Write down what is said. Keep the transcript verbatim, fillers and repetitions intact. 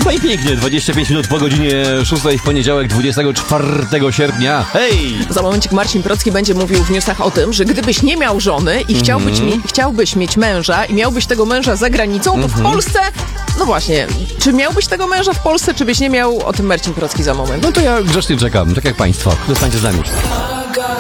No i pięknie, dwadzieścia pięć minut po godzinie szóstej w poniedziałek, dwudziestego czwartego sierpnia. Hej! Za momencik Marcin Procki będzie mówił w newsach o tym, że gdybyś nie miał żony i chciałbyś, Mhm. mi, chciałbyś mieć męża i miałbyś tego męża za granicą, to w Polsce, no właśnie, czy miałbyś tego męża w Polsce, czy byś nie miał? O tym Marcin Procki za moment. No to ja grzecznie czekam, tak jak państwo. Zostańcie z nami.